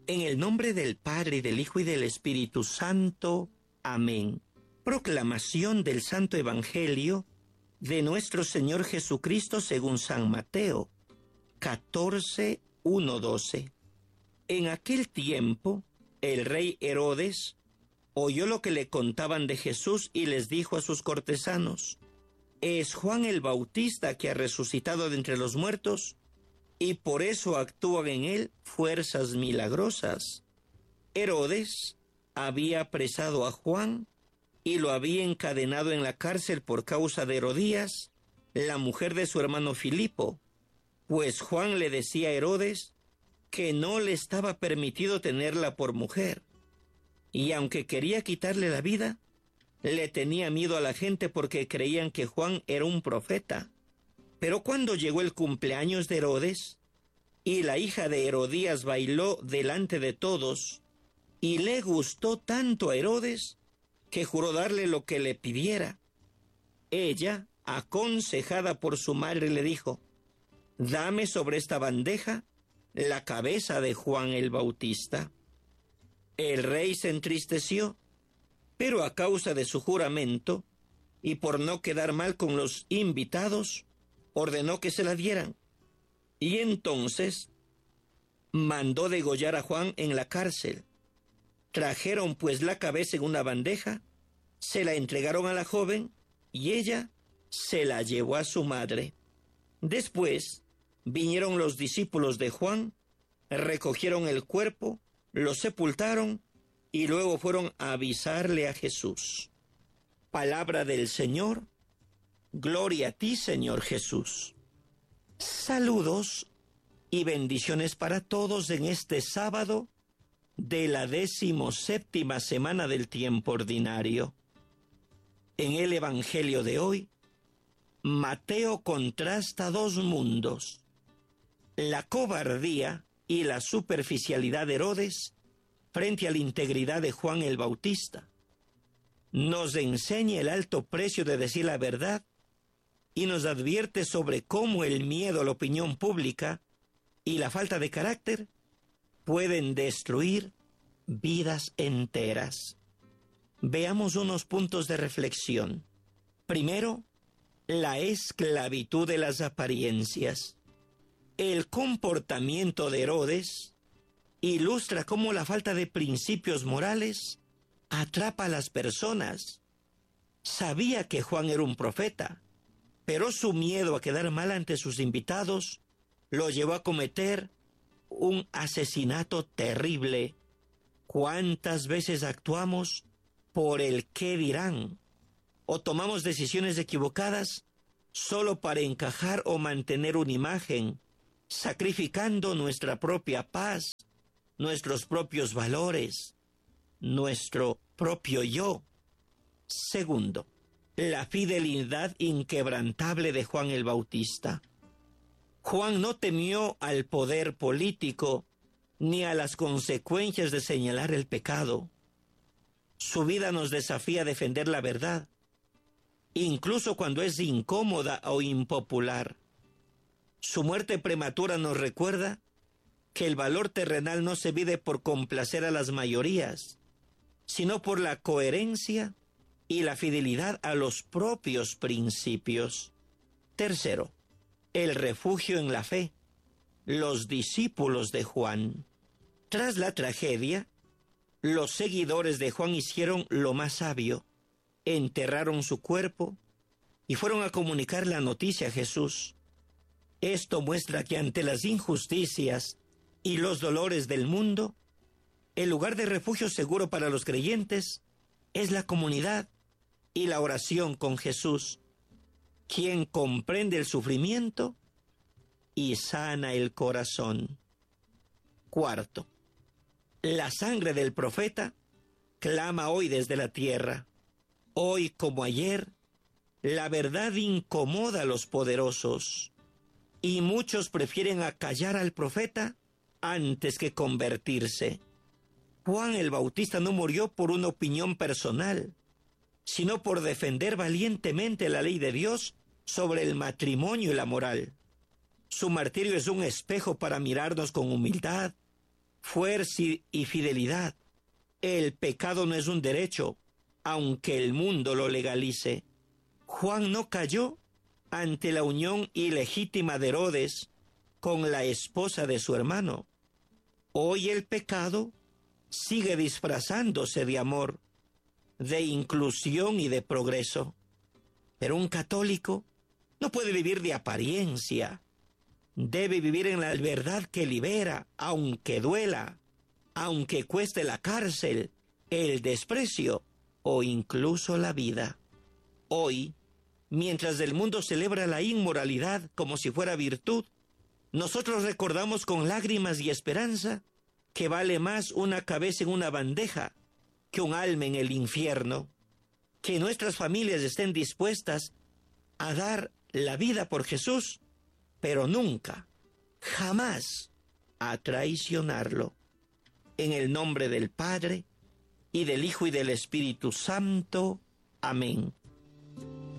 En el nombre del Padre, y del Hijo, y del Espíritu Santo. Amén. Proclamación del Santo Evangelio de nuestro Señor Jesucristo según San Mateo, 14:1-12. En aquel tiempo, el rey Herodes oyó lo que le contaban de Jesús y les dijo a sus cortesanos: «Es Juan el Bautista que ha resucitado de entre los muertos, y por eso actúan en él fuerzas milagrosas». Herodes había apresado a Juan y lo había encadenado en la cárcel por causa de Herodías, la mujer de su hermano Filipo, pues Juan le decía a Herodes que no le estaba permitido tenerla por mujer, y aunque quería quitarle la vida, le tenía miedo a la gente porque creían que Juan era un profeta. Pero cuando llegó el cumpleaños de Herodes, y la hija de Herodías bailó delante de todos, y le gustó tanto a Herodes que juró darle lo que le pidiera. Ella, aconsejada por su madre, le dijo: «Dame sobre esta bandeja la cabeza de Juan el Bautista». El rey se entristeció, pero a causa de su juramento, y por no quedar mal con los invitados, ordenó que se la dieran. Y entonces mandó degollar a Juan en la cárcel. Trajeron pues la cabeza en una bandeja, se la entregaron a la joven, y ella se la llevó a su madre. Después vinieron los discípulos de Juan, recogieron el cuerpo, lo sepultaron, y luego fueron a avisarle a Jesús. Palabra del Señor. Gloria a ti, Señor Jesús. Saludos y bendiciones para todos en este sábado de la 17ª semana del tiempo ordinario. En el Evangelio de hoy, Mateo contrasta dos mundos: la cobardía y la superficialidad de Herodes frente a la integridad de Juan el Bautista. Nos enseña el alto precio de decir la verdad y nos advierte sobre cómo el miedo a la opinión pública y la falta de carácter pueden destruir vidas enteras. Veamos unos puntos de reflexión. Primero, la esclavitud de las apariencias. El comportamiento de Herodes ilustra cómo la falta de principios morales atrapa a las personas. Sabía que Juan era un profeta, pero su miedo a quedar mal ante sus invitados lo llevó a cometer un asesinato terrible. ¿Cuántas veces actuamos por el qué dirán? ¿O tomamos decisiones equivocadas solo para encajar o mantener una imagen, sacrificando nuestra propia paz, nuestros propios valores, nuestro propio yo? Segundo, la fidelidad inquebrantable de Juan el Bautista. Juan no temió al poder político ni a las consecuencias de señalar el pecado. Su vida nos desafía a defender la verdad, incluso cuando es incómoda o impopular. Su muerte prematura nos recuerda que el valor terrenal no se mide por complacer a las mayorías, sino por la coherencia y la fidelidad a los propios principios. Tercero, el refugio en la fe. Los discípulos de Juan. Tras la tragedia, los seguidores de Juan hicieron lo más sabio: enterraron su cuerpo y fueron a comunicar la noticia a Jesús. Esto muestra que ante las injusticias y los dolores del mundo, el lugar de refugio seguro para los creyentes es la comunidad y la oración con Jesús, quien comprende el sufrimiento y sana el corazón. Cuarto, la sangre del profeta clama hoy desde la tierra. Hoy como ayer, la verdad incomoda a los poderosos, y muchos prefieren acallar al profeta antes que convertirse. Juan el Bautista no murió por una opinión personal, sino por defender valientemente la ley de Dios sobre el matrimonio y la moral. Su martirio es un espejo para mirarnos con humildad, fuerza y fidelidad. El pecado no es un derecho, aunque el mundo lo legalice. Juan no cayó ante la unión ilegítima de Herodes con la esposa de su hermano. Hoy el pecado sigue disfrazándose de amor, de inclusión y de progreso. Pero un católico no puede vivir de apariencia. Debe vivir en la verdad que libera, aunque duela, aunque cueste la cárcel, el desprecio o incluso la vida. Hoy, mientras el mundo celebra la inmoralidad como si fuera virtud, nosotros recordamos con lágrimas y esperanza que vale más una cabeza en una bandeja que un alma en el infierno. Que nuestras familias estén dispuestas a dar la vida por Jesús, pero nunca, jamás, a traicionarlo. En el nombre del Padre, y del Hijo y del Espíritu Santo. Amén.